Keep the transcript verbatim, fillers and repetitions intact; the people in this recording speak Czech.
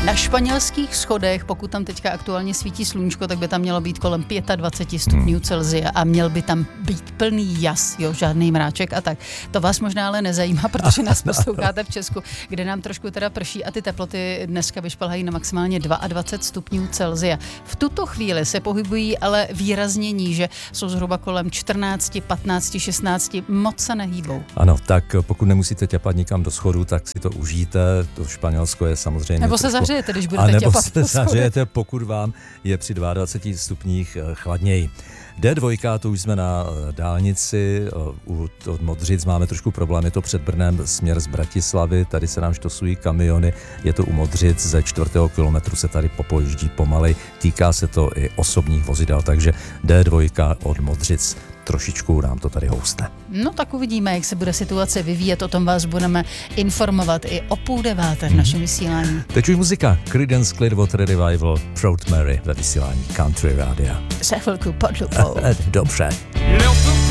Na španělských schodech, pokud tam teďka aktuálně svítí sluníčko, tak by tam mělo být kolem dvacet pět stupňů Celsia a měl by tam být plný jas, jo, žádný mráček a tak. To vás možná ale nezajímá, protože nás posloucháte v Česku, kde nám trošku teda prší a ty teploty dneska vyšplhají na maximálně dvacet dva stupňů Celsia. V tuto chvíli se pohybují ale výrazně níže, jsou zhruba kolem čtrnáct, patnáct, šestnáct, moc se nehýbou. Ano, tak pokud nemusíte těpat nikam do schodu, tak si to užijte, to Španělsko je samozřejmě... Nebo se trošku... zařejete, když budete a nebo těpat se zařejete, pokud vám je při dvaceti dvou stupních chladněji. dé dva, to už jsme na dálnici, u od Modřic máme trošku problém, je to před Brnem směr z Bratislavy, tady se nám štosují kamiony, je to u Modřic, ze čtvrtého kilometru se tady popojíždí pomalej, týká se to i osobních vozidel, takže dé dva od Modřic trošičku nám to tady houstne. No tak uvidíme, jak se bude situace vyvíjet, o tom vás budeme informovat i o půl deváté v našem vysílání. Teď už muzika, Creedence Clearwater Revival, Proud Mary ve vysílání Country Rádia. Za chvilku pod lupou. Dobře. Left